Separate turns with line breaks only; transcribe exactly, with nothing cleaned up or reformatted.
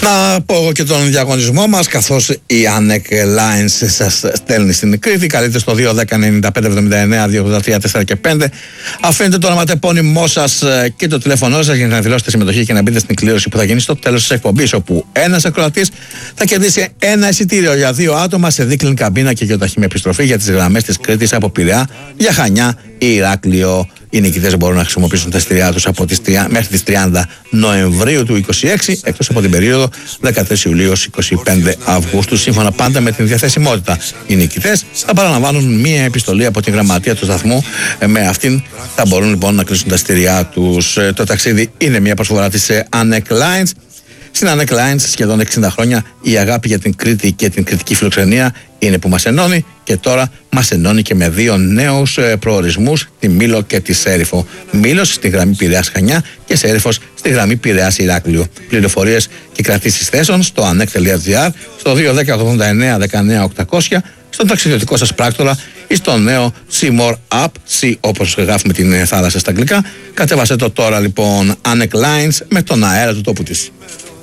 Να πω εγώ και τον διαγωνισμό μας, καθώς η Anek Lines σας στέλνει στην Κρήτη. Καλείτε στο δύο ένα μηδέν εννιά πέντε εβδομήντα εννέα δύο ογδόντα τρία τέσσερα και πέντε. Αφήνετε το ονοματεπώνυμό σας και το τηλέφωνό σας για να δηλώσετε συμμετοχή και να μπείτε στην κλήρωση που θα γίνει στο τέλος της εκπομπής, όπου ένας ακροατής θα κερδίσει ένα εισιτήριο για δύο άτομα σε δίκλιν καμπίνα και γιοταχή με επιστροφή για τις γραμμές της Κρήτης από Πειραιά για Χανιά ή Ηράκλειο. Οι νικητές μπορούν να χρησιμοποιήσουν τα εισιτήριά τους από τις, μέχρι τις τριάντα Νοεμβρίου του είκοσι έξι, εκτός από την περίοδο δεκατρείς Ιουλίου έως είκοσι πέντε Αυγούστου, σύμφωνα πάντα με την διαθεσιμότητα. Οι νικητές θα παραλαμβάνουν μία επιστολή από την γραμματεία του σταθμού. Με αυτήν θα μπορούν λοιπόν να κλείσουν τα εισιτήριά τους. Το ταξίδι είναι μία προσφορά της Anek Lines. Στην Anek Lines σχεδόν εξήντα χρόνια η αγάπη για την Κρήτη και την κρητική φιλοξενία είναι που μας ενώνει, και τώρα μας ενώνει και με δύο νέους προορισμούς, τη Μήλο και τη Σέριφο. Μήλος στη γραμμή Πειραιάς Χανιά και Σέριφος στη γραμμή Πειραιάς Ηράκλειο. Πληροφορίες και κρατήσεις θέσεων στο anek τελεία gr, στο δύο ένα μηδέν ογδόντα εννέα δεκαεννέα οκτακόσια, στον ταξιδιωτικό σας πράκτορα ή στο νέο C More App, C όπως γράφουμε την θάλασσα στα αγγλικά. Κατέβασε το τώρα λοιπόν Anek Lines με τον αέρα του τόπου της.